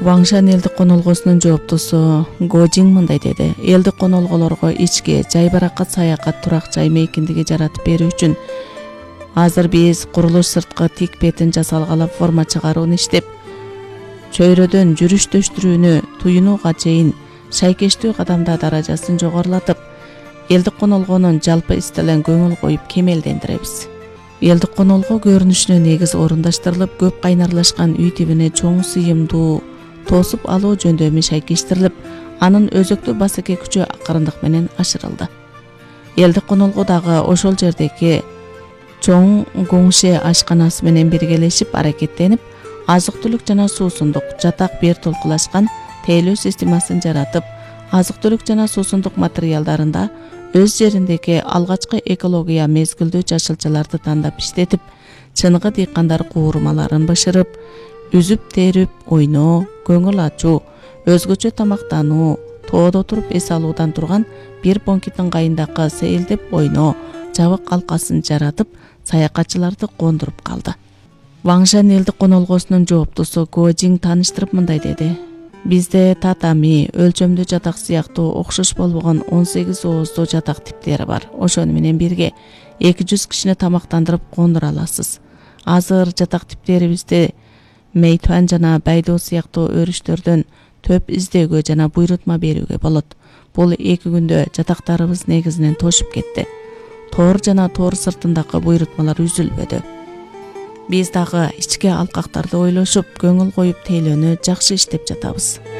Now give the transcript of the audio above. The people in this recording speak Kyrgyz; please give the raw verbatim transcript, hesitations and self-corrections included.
Ваңшан элдик конолгосунун жооптусу Гожин мындай деди. Элдик конолголорго ички, жай баракат саякат турак жай мейкиндиги жаратып берүү үчүн азыр биз курулуш сырткы тик бетин жасалгала форма чыгарууну иштеп, чөйрөдөн жүрүш-төштүрүүнү туюнууга чейин шайкештүү кадамда даражасын жогорулатып, элдик конолгонун жалпы истелен көңүл коюп кемелдендиребиз. Элдик конолго көрүнүшүнө негиз орундаштырылып, көп кайнарлашкан үй тибине чоң сыйымдуу тосуп алуу жөндөмү шайкештирилип, анын өзөктүү басеке күчү акырындык менен ашырылды. Элдик конолго дагы ошол жердеги чоң Гуңше ашканасы менен биргелешип аракеттенип, азык-түлүк жана суусундук жатак бир толкулашкан тейлөө системасын жаратып, азык-түлүк жана суусундук материалдарында өз жериндеги алгачкы экология мезгилдүү жашылчаларды тандап иштетип, чыныгы дыйкандар куурмаларын бышырып, үзүп терип ойноо, көңүл ачуу, өзгөчө тамактануу, тоодо туруп эс алуудан турган бир бонкит ыңгайындагы сейилдеп ойноо жабык калкасын жаратып, саякатчыларды кондуруп калды. Ваңшан элдик конолгосунун жооптусу Гожин тааныштырып мындай деди. Бизде татами, өлчөмдүү жатак сыяктуу окшош болбогон он сегиз ооздуу жатак типтери бар. Ошону менен бирге эки жүз кишини тамактандырып кондура аласыз. Азыр жатак типтерибизде мейтуан жана байдоо сыяктуу өрүштөрдөн төп издөөгө жана буйрутма берүүгө болот. Бул эки күндө жатактарыбыз негизинен тошуп кетти. Тоор жана тоор сыртындагы буйрутмалар үзүлбөдү. Биз дагы ички алкактарды ойлошуп, көңүл коюп тейлөөнү жакшы иштеп жатабыз.